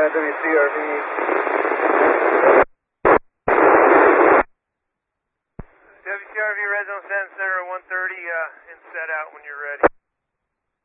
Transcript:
WCRV. WCRV Red Zone Center 130, and set out when you're ready.